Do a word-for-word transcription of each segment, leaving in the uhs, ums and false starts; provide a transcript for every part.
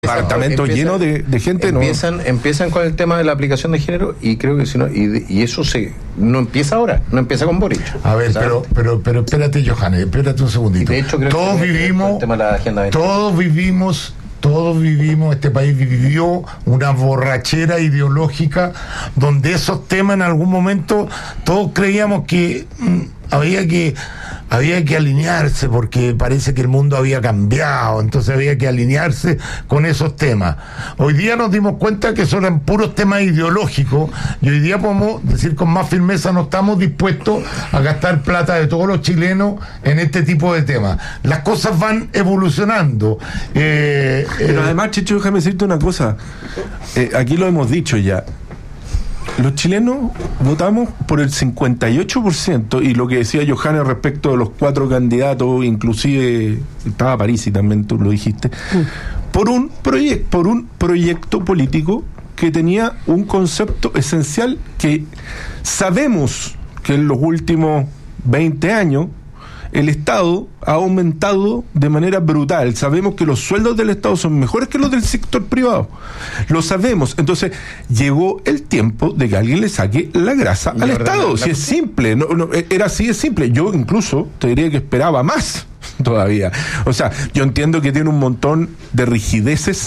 Departamento lleno de, de gente. Empiezan, no. empiezan con el tema de la aplicación de género y creo que si no, y, y eso se no empieza ahora, no empieza con Boric. A ver, pero, pero, pero espérate, Johannes, espérate un segundito. De hecho, creo todos que vivimos, el tema de la agenda todos vivimos, todos vivimos, este país vivió una borrachera ideológica donde esos temas en algún momento todos creíamos que mmm, había que había que alinearse porque parece que el mundo había cambiado, entonces había que alinearse con esos temas. Hoy día nos dimos cuenta que son puros temas ideológicos y hoy día podemos decir con más firmeza no estamos dispuestos a gastar plata de todos los chilenos en este tipo de temas. Las cosas van evolucionando. Eh, Pero eh, además, Checho, déjame decirte una cosa. Eh, aquí lo hemos dicho ya. Los chilenos votamos por el cincuenta y ocho por ciento y lo que decía Johannes respecto de los cuatro candidatos, inclusive estaba París y también tú lo dijiste, mm. por un proyecto, por un proyecto político que tenía un concepto esencial que sabemos que en los últimos veinte años el Estado ha aumentado de manera brutal. Sabemos que los sueldos del Estado son mejores que los del sector privado. Lo sabemos. Entonces, llegó el tiempo de que alguien le saque la grasa al Estado. Si es simple, no, no, era así de simple. Yo incluso te diría que esperaba más todavía. O sea, yo entiendo que tiene un montón de rigideces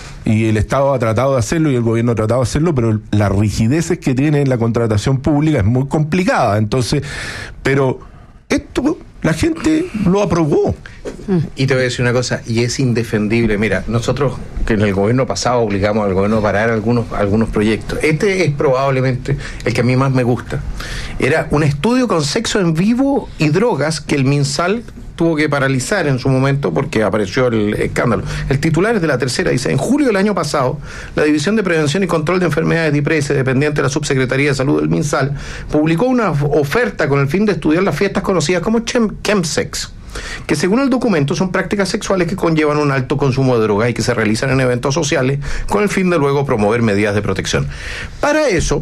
y el Estado ha tratado de hacerlo y el gobierno ha tratado de hacerlo, pero las rigideces que tiene en la contratación pública es muy complicada. Entonces, pero esto la gente lo aprobó. Y te voy a decir una cosa, y es indefendible. Mira, nosotros que en el gobierno pasado obligamos al gobierno a parar algunos, algunos proyectos. Este es probablemente el que a mí más me gusta. Era un estudio con sexo en vivo y drogas que el MinSal tuvo que paralizar en su momento porque apareció el escándalo. El titular es de La Tercera, dice: en julio del año pasado, la División de Prevención y Control de Enfermedades de I P R E S, dependiente de la Subsecretaría de Salud del MinSal, publicó una oferta con el fin de estudiar las fiestas conocidas como chemsex, que según el documento son prácticas sexuales que conllevan un alto consumo de drogas y que se realizan en eventos sociales con el fin de luego promover medidas de protección. Para eso,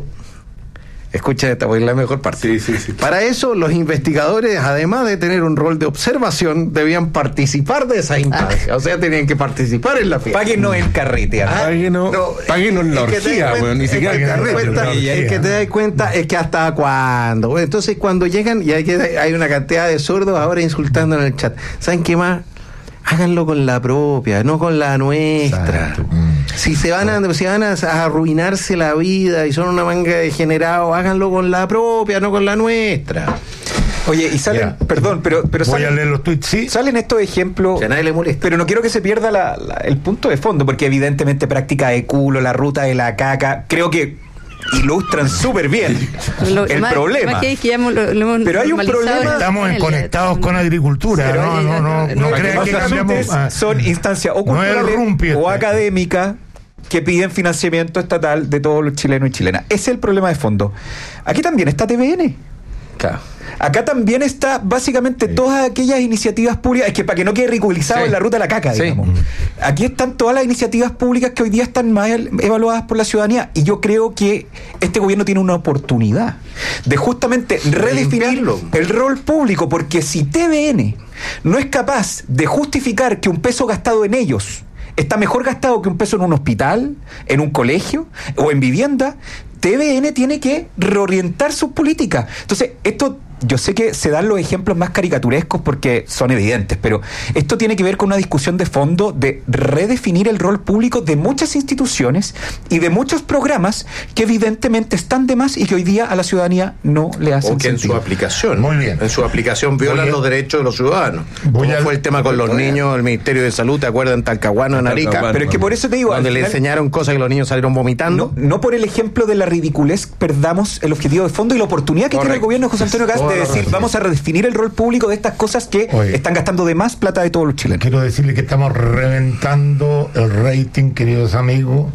escucha esta, voy a la mejor parte. Sí, sí, sí. Para eso, los investigadores, además de tener un rol de observación, debían participar de esa instancia. Ah. O sea, tenían que participar en la fiesta. Páguenos el carrete. Ah, páguenos, no, páguenos la orgía, bueno, ni siquiera el carrete. Cuenta, el que te das cuenta es que hasta cuándo. Bueno, entonces, cuando llegan, y hay, hay una cantidad de sordos ahora insultando en el chat. ¿Saben qué más? Háganlo con la propia, no con la nuestra. Exacto. Si se van a, si van a, a arruinarse la vida y son una manga de degenerados, háganlo con la propia, no con la nuestra. Oye, y salen, yeah. perdón, pero, pero voy salen, a leer los tweets, sí. Salen estos ejemplos, que a nadie le molesta. Pero no quiero que se pierda la, la, el punto de fondo, porque evidentemente práctica de culo, la ruta de la caca, creo que ilustran súper bien lo, el más, problema. Más que que lo, lo pero hay un problema. Estamos en conectados con agricultura. Pero no, no, no, no, no, no crean que cambiamos. Ah, son instancias o culturales no o académicas que piden financiamiento estatal de todos los chilenos y chilenas. Ese es el problema de fondo. Aquí también está T V N. Claro. Acá también está básicamente sí. todas aquellas iniciativas públicas, es que para que no quede ridiculizado sí. en la ruta de la caca, digamos. Sí. Aquí están todas las iniciativas públicas que hoy día están más evaluadas por la ciudadanía, y yo creo que este gobierno tiene una oportunidad de justamente redefinir el rol público, porque si T V N no es capaz de justificar que un peso gastado en ellos está mejor gastado que un peso en un hospital, en un colegio o en vivienda, T V N tiene que reorientar sus políticas. Entonces, esto, yo sé que se dan los ejemplos más caricaturescos porque son evidentes, pero esto tiene que ver con una discusión de fondo de redefinir el rol público de muchas instituciones y de muchos programas que evidentemente están de más y que hoy día a la ciudadanía no le hacen sentido. O que en sentido. su aplicación, muy bien, en su aplicación violan los derechos de los ciudadanos. Como a... fue el tema con los niños, el Ministerio de Salud, ¿te acuerdas? En Talcahuano, en Arica. Pero es que por eso te digo, donde le final, enseñaron cosas que los niños salieron vomitando. No, no por el ejemplo de la ridiculez perdamos el objetivo de fondo y la oportunidad que Correcto. tiene el gobierno de José Antonio Kast de decir, vamos a redefinir el rol público de estas cosas que Oye, están gastando de más plata de todos los chilenos. Quiero decirle que estamos reventando el rating, queridos amigos.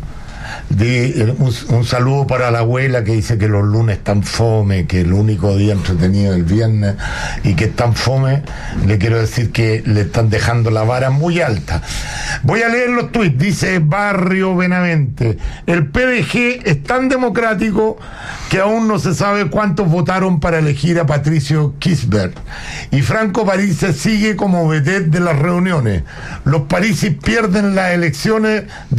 de, un, un saludo para la abuela que dice que los lunes están fome, que el único día entretenido es el viernes y que están fome. Le quiero decir que le están dejando la vara muy alta. Voy a leer los tuits. Dice Barrio Benavente: el P D G es tan democrático que aún no se sabe cuántos votaron para elegir a Patricio Kirchberg, y Franco Parisi sigue como vedette de las reuniones. Los Parisi pierden las elecciones